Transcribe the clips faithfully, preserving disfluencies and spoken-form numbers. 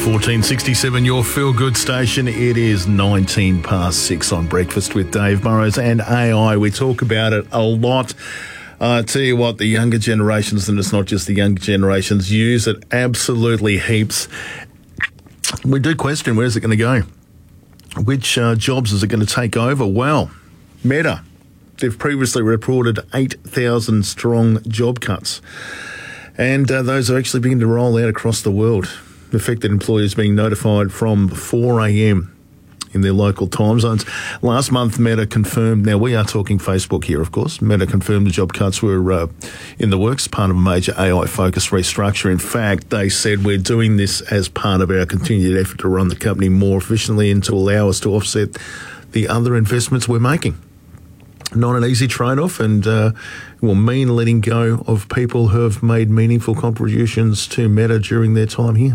fourteen sixty-seven, your feel-good station. It is nineteen past six on Breakfast with Dave Burrows and A I. We talk about it a lot. I uh, tell you what, the younger generations, and it's not just the younger generations, use it absolutely heaps. We do question, where's it going to go? Which uh, jobs is it going to take over? Well, Meta, they've previously reported eight thousand strong job cuts. And uh, those are actually beginning to roll out across the world. Affected employees being notified from four a.m. in their local time zones. Last month, Meta confirmed, now we are talking Facebook here, of course, Meta confirmed the job cuts were uh, in the works, part of a major A I-focused restructure. In fact, they said we're doing this as part of our continued effort to run the company more efficiently and to allow us to offset the other investments we're making. Not an easy trade-off, and uh, will mean letting go of people who have made meaningful contributions to Meta during their time here.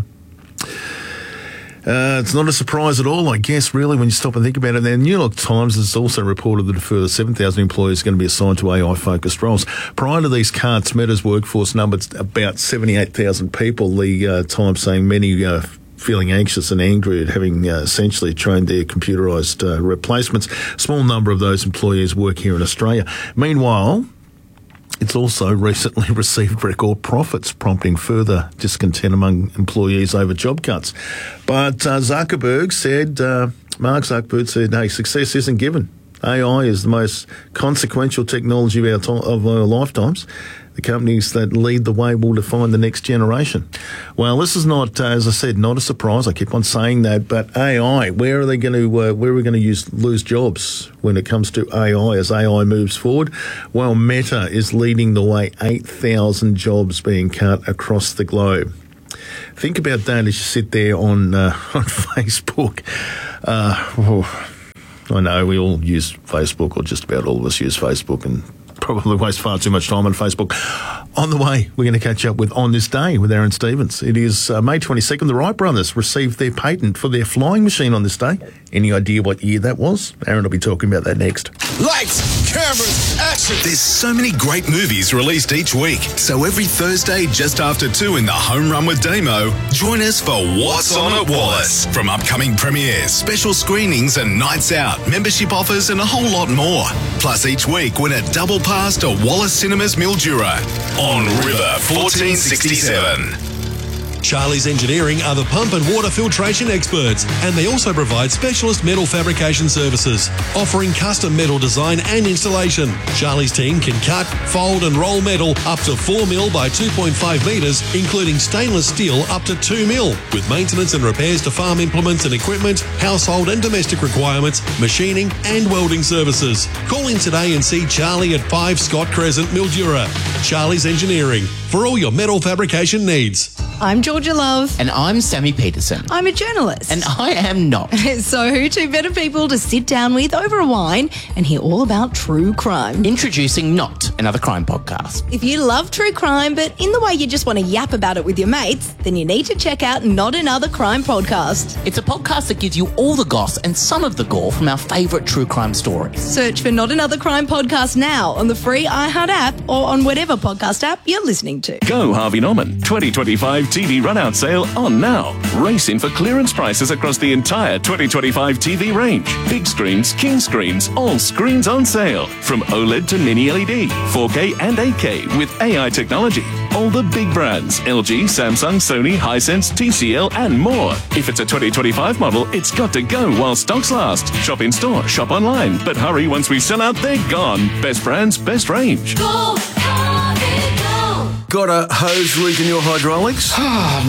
Uh, it's not a surprise at all, I guess, really, when you stop and think about it. The New York Times has also reported that a further seven thousand employees are going to be assigned to A I-focused roles. Prior to these cuts, Meta's workforce numbered about seventy-eight thousand people, the uh, Times saying many uh, feeling anxious and angry at having uh, essentially trained their computerised uh, replacements. A small number of those employees work here in Australia. Meanwhile, it's also recently received record profits, prompting further discontent among employees over job cuts. But uh, Zuckerberg said, uh, Mark Zuckerberg said, hey, success isn't given. A I is the most consequential technology of our, to- of our lifetimes. The companies that lead the way will define the next generation. Well, this is not, uh, as I said, not a surprise. I keep on saying that. But A I, where are they going to, uh, where are we going to use lose jobs when it comes to A I as A I moves forward? Well, Meta is leading the way. eight thousand jobs being cut across the globe. Think about that as you sit there on uh, on Facebook. Uh, oh, I know we all use Facebook, or just about all of us use Facebook, and probably waste far too much time on Facebook. On the way, we're going to catch up with On This Day with Aaron Stevens. It is uh, May twenty-second. The Wright brothers received their patent for their flying machine on this day. Any idea what year that was? Aaron will be talking about that next. Lights, cameras, action. There's so many great movies released each week. So every Thursday, just after two in the Home Run with Damo, join us for What's On at Wallace. From upcoming premieres, special screenings and nights out, membership offers and a whole lot more. Plus each week, win a double pass to Wallace Cinemas Mildura on River fourteen sixty-seven. Charlie's Engineering are the pump and water filtration experts, and they also provide specialist metal fabrication services, offering custom metal design and installation. Charlie's team can cut, fold and roll metal up to four mil by two point five metres, including stainless steel up to two mil, with maintenance and repairs to farm implements and equipment, household and domestic requirements, machining and welding services. Call in today and see Charlie at five Scott Crescent, Mildura. Charlie's Engineering, for all your metal fabrication needs. I'm Georgia Love. And I'm Sammy Peterson. I'm a journalist. And I am not. So who two better people to sit down with over a wine and hear all about true crime? Introducing Not Another Crime Podcast. If you love true crime, but in the way you just want to yap about it with your mates, then you need to check out Not Another Crime Podcast. It's a podcast that gives you all the goss and some of the gore from our favourite true crime stories. Search for Not Another Crime Podcast now on the free iHeart app or on whatever podcast app you're listening to. Go Harvey Norman twenty twenty-five T V run-out sale on now. Race in for clearance prices across the entire twenty twenty-five T V range. Big screens, king screens, all screens on sale. From OLED to mini L E D, four K and eight K with A I technology. All the big brands, L G, Samsung, Sony, Hisense, T C L and more. If it's a twenty twenty-five model, it's got to go while stocks last. Shop in store, shop online. But hurry, once we sell out, they're gone. Best brands, best range. Go, Harvey, go. Got a hose leak in your hydraulics? Oh,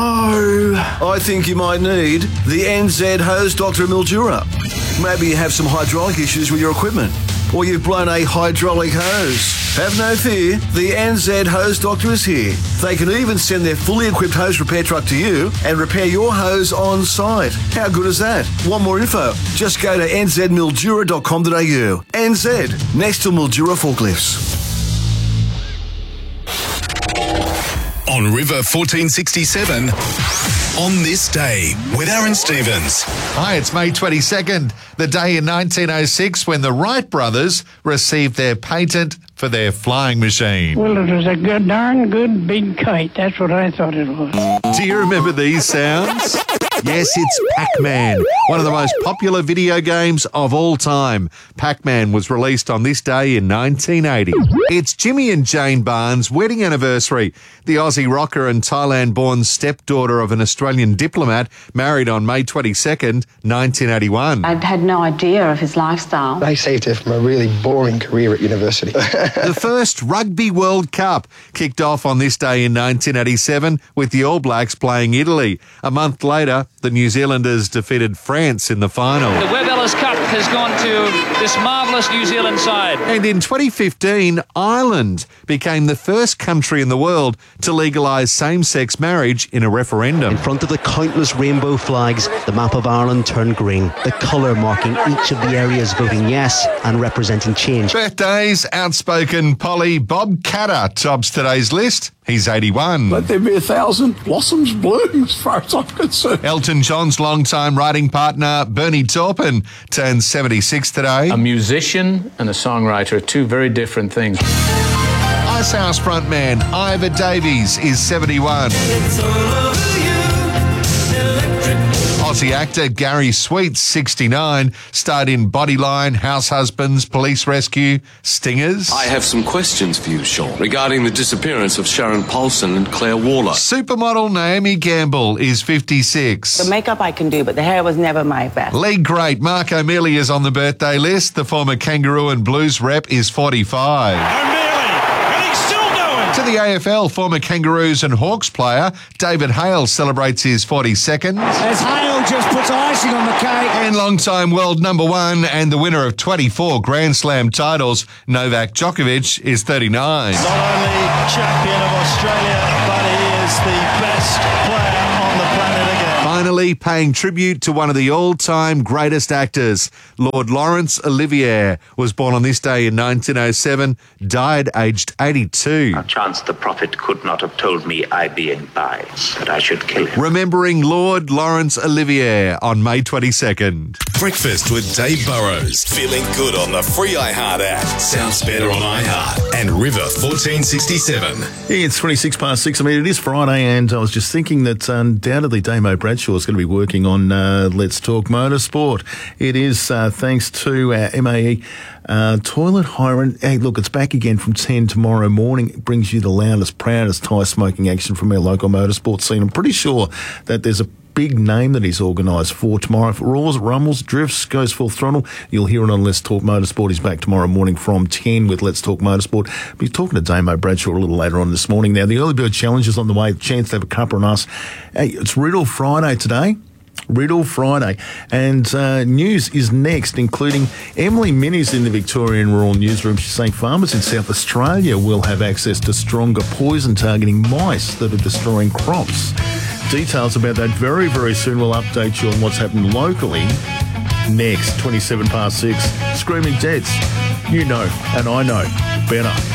no. I think you might need the N Z Hose Doctor Mildura. Maybe you have some hydraulic issues with your equipment, or you've blown a hydraulic hose. Have no fear, the N Z Hose Doctor is here. They can even send their fully equipped hose repair truck to you and repair your hose on site. How good is that? Want more info? Just go to n z mildura dot com dot a u. N Z, next to Mildura Forklifts. On River fourteen sixty-seven, On This Day with Aaron Stevens. Hi, it's May twenty-second, the day in nineteen oh six when the Wright brothers received their patent for their flying machine. Well, it was a good, darn good big kite. That's what I thought it was. Do you remember these sounds? Yes, it's Pac-Man, one of the most popular video games of all time. Pac-Man was released on this day in nineteen eighty. It's Jimmy and Jane Barnes' wedding anniversary. The Aussie rocker and Thailand-born stepdaughter of an Australian diplomat married on May twenty-second, nineteen eighty-one. I had no idea of his lifestyle. They saved her from a really boring career at university. The first Rugby World Cup kicked off on this day in nineteen eighty-seven with the All Blacks playing Italy. A month later, the New Zealanders defeated France in the final. The Webb Ellis Cup has gone to this marvellous New Zealand side. And in twenty fifteen, Ireland became the first country in the world to legalise same-sex marriage in a referendum. In front of the countless rainbow flags, the map of Ireland turned green, the colour marking each of the areas voting yes and representing change. Birthdays, outspoken Polly Bob Catter tops today's list. He's eighty-one. Let there be a thousand blossoms bloom, as far as I'm concerned. Elton John's longtime writing partner, Bernie Taupin, turns seventy-six today. A musician and a songwriter are two very different things. Icehouse frontman Ivor Davies is seventy-one. It's all over you. Electric. Aussie actor Gary Sweet's sixty-nine, starred in Bodyline, House Husbands, Police Rescue, Stingers. I have some questions for you, Sean, regarding the disappearance of Sharon Paulson and Claire Waller. Supermodel Naomi Gamble is fifty-six. The makeup I can do, but the hair was never my best. League great Mark O'Mealy is on the birthday list. The former Kangaroo and Blues rep is forty-five. To the A F L, former Kangaroos and Hawks player David Hale celebrates his forty-second. As Hale just puts icing on the cake. And long-time world number one and the winner of twenty-four Grand Slam titles, Novak Djokovic, is thirty-nine. Not only champion of Australia, but he is the best player on the planet again. Finally, paying tribute to one of the all-time greatest actors, Lord Laurence Olivier was born on this day in nineteen oh seven, died aged eighty-two. Chance the prophet could not have told me, I being by, that I should kill him. Remembering Lord Laurence Olivier on May twenty-second. Breakfast with Dave Burrows. Feeling good on the free iHeart app. Sounds better on iHeart. And River fourteen sixty-seven. Yeah, it's twenty-six past six. I mean, it is Friday, and I was just thinking that undoubtedly Damo Bradshaw is going to be working on uh, Let's Talk Motorsport. It is uh, thanks to our M A E uh, toilet hire. Hey, look, it's back again from ten tomorrow morning. It brings you the loudest, proudest tyre smoking action from our local motorsport scene. I'm pretty sure that there's a big name that he's organised for tomorrow. If it roars, rumbles, drifts, goes full throttle, you'll hear it on Let's Talk Motorsport. He's back tomorrow morning from ten with Let's Talk Motorsport. But he's talking to Damo Bradshaw a little later on this morning. Now, the early bird challenge is on the way. Chance to have a cuppa on us. Hey, it's Riddle Friday today. Riddle Friday. And uh, news is next, including Emily Minnie's in the Victorian Rural Newsroom. She's saying farmers in South Australia will have access to stronger poison targeting mice that are destroying crops. Details about that very, very soon. We'll update you on what's happened locally next, twenty-seven past six. Screaming Jets. You know, and I know better.